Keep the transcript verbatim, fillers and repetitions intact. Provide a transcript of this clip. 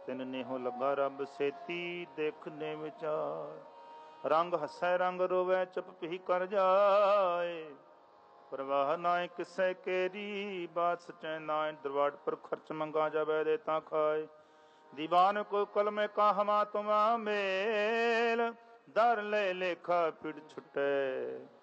ਤਿਨ ਨੇਹੋ ਲੱਗਾ ਰੱਬ ਸੇਤੀ ਦੇਖਨੇ ਵਿਚਾਰ। ਰੰਗ ਹੱਸੈ ਰੰਗ ਰੋਵੈ ਚੁੱਪ ਪੀ ਕਰ ਜਾਏ। ਪਰਵਾਹ ਨਾਏ ਕਿਸੈ ਕੇਰੀ ਬਾਤ ਸਚੈ ਨਾਏ। ਦਰਬਾਰ ਪਰ ਖਰਚ ਮੰਗਾ ਜਾਵੇ ਦੇ ਤਾਂ ਖਾਏ। दीवान को कल में कहवा तुम मेल दर ले लेखा पिड़ छुटे।